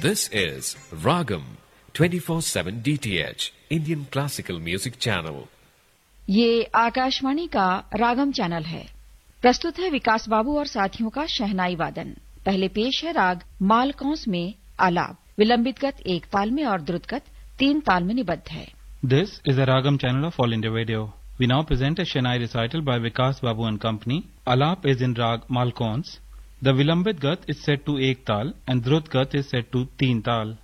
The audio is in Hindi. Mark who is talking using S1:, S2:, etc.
S1: This is Ragam 24/7 DTH Indian Classical Music Channel.
S2: ये आकाशवाणी का रागम चैनल है। प्रस्तुत है विकास बाबू और साथियों का शहनाई वादन। पहले पेश है राग मालकौंस में आलाप। विलंबित गत 1 ताल में और द्रुत गत 3 ताल में निबद्ध है।
S3: This is a Ragam channel of All India Radio. We now present a Shehnai recital by Vikas Babu and Company. Alap is in Rag Malkons. The Vilambit Gat is set to 1 Tal and Drut Gat is set to 3 Tal.